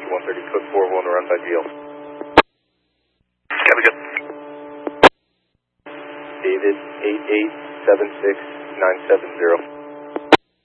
130 foot 4 to run by GL. Copy, good. David 8876970.